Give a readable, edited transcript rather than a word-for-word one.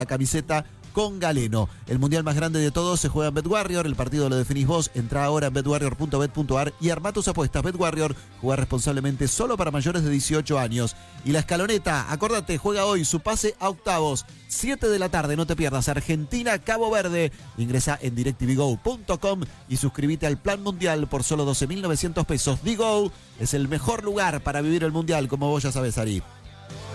camiseta con Galeno. El mundial más grande de todos se juega en BetWarrior. El partido lo definís vos. Entrá ahora en betwarrior.bet.ar y armá tus apuestas. BetWarrior, jugar responsablemente, solo para mayores de 18 años. Y la escaloneta, acordate, juega hoy su pase a octavos. 7 de la tarde, no te pierdas. Argentina-Cabo Verde. Ingresa en directvgo.com y suscríbete al Plan Mundial por solo 12.900 pesos. Digo, es el mejor lugar para vivir el mundial, como vos ya sabés, Ari.